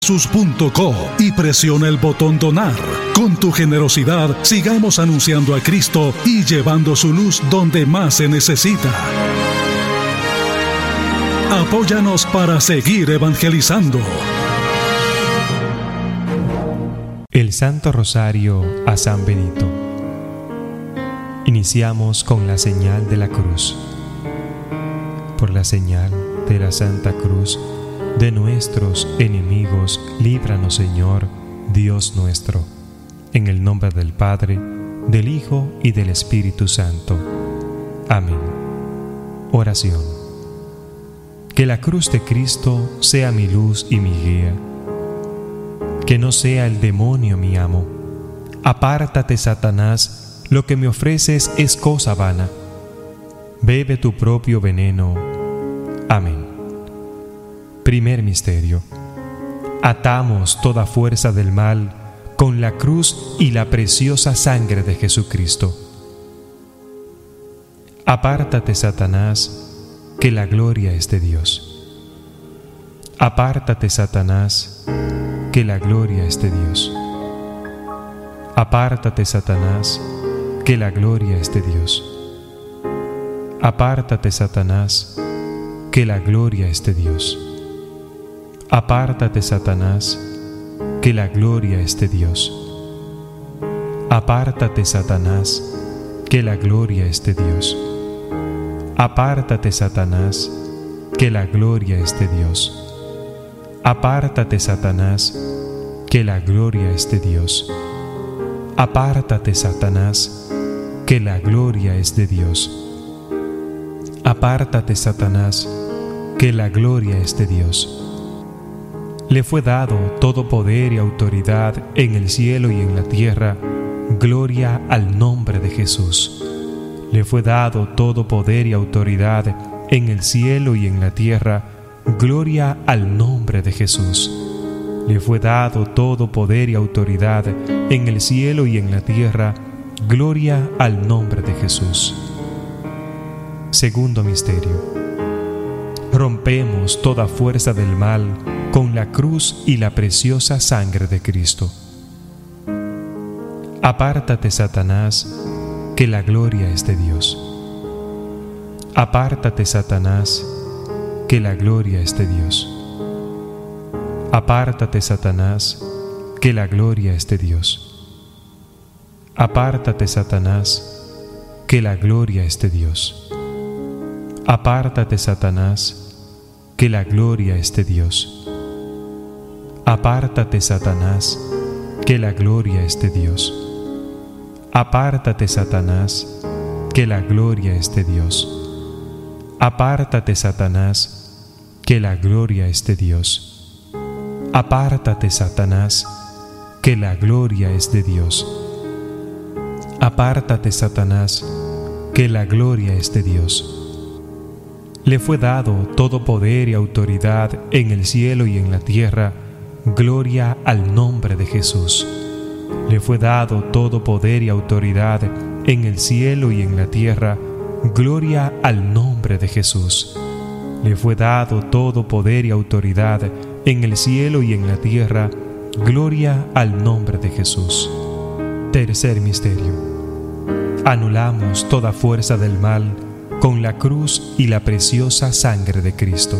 sus.co y presiona el botón donar. Con tu generosidad, sigamos anunciando a Cristo y llevando su luz donde más se necesita. Apóyanos para seguir evangelizando. El Santo Rosario a San Benito. Iniciamos con la señal de la cruz. Por la señal de la Santa Cruz de nuestros enemigos, líbranos, Señor, Dios nuestro. En el nombre del Padre, del Hijo y del Espíritu Santo. Amén. Oración. Que la cruz de Cristo sea mi luz y mi guía. Que no sea el demonio mi amo. Apártate, Satanás, lo que me ofreces es cosa vana. Bebe tu propio veneno. Amén. Primer misterio. Atamos toda fuerza del mal con la cruz y la preciosa sangre de Jesucristo. Apártate, Satanás, que la gloria es de Dios. Apártate, Satanás, que la gloria es de Dios. Apártate, Satanás, que la gloria es de Dios. Apártate, Satanás, que la gloria es de Dios. Apártate, Satanás, que la gloria es de Dios. Apártate, Satanás, que la gloria es de Dios. Apártate, Satanás, que la gloria es de Dios. Apártate, Satanás, que la gloria es de Dios. Apártate, Satanás, que la gloria es de Dios. Apártate, Satanás, que la gloria es de Dios. Le fue dado todo poder y autoridad en el cielo y en la tierra. Gloria al nombre de Jesús. Le fue dado todo poder y autoridad en el cielo y en la tierra. Gloria al nombre de Jesús. Le fue dado todo poder y autoridad en el cielo y en la tierra. Gloria al nombre de Jesús. Segundo misterio. Rompemos toda fuerza del mal con la cruz y la preciosa sangre de Cristo. Apártate, Satanás, que la gloria es de Dios. Apártate, Satanás, que la gloria es de Dios. Apártate, Satanás, que la gloria es de Dios. Apártate, Satanás, que la gloria es de Dios. Apártate, Satanás, que la gloria es de Dios. Apártate, Satanás, que la gloria es de Dios. Apártate, Satanás, que la gloria es de Dios. Apártate, Satanás, que la gloria es de Dios. Apártate, Satanás, que la gloria es de Dios. Apártate, Satanás, que la gloria es de Dios. Le fue dado todo poder y autoridad en el cielo y en la tierra. Gloria al nombre de Jesús. Le fue dado todo poder y autoridad en el cielo y en la tierra. Gloria al nombre de Jesús. Le fue dado todo poder y autoridad en el cielo y en la tierra. Gloria al nombre de Jesús. Tercer misterio. Anulamos toda fuerza del mal con la cruz y la preciosa sangre de Cristo.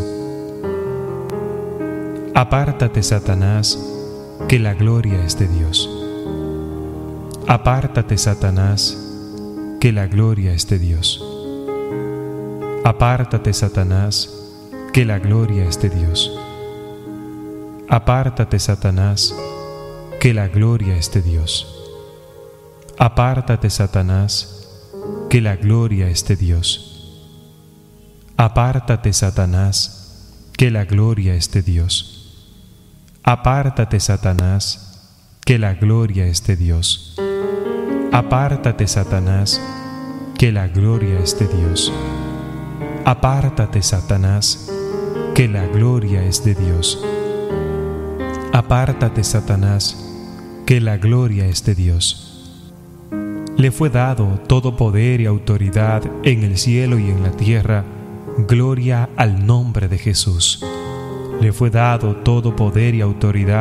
Apártate, Satanás, que la gloria es de Dios. Apártate, Satanás, que la gloria es de Dios. Apártate, Satanás, que la gloria es de Dios. Apártate, Satanás, que la gloria es de Dios. Apártate, Satanás, que la gloria es de Dios. Apártate, Satanás, que la gloria es de Dios. Apártate, Satanás, que la gloria es de Dios. Apártate, Satanás, que la gloria es de Dios. Apártate, Satanás, que la gloria es de Dios. Apártate, Satanás, que la gloria es de Dios. Le fue dado todo poder y autoridad en el cielo y en la tierra. Gloria al nombre de Jesús. le fue dado todo poder y autoridad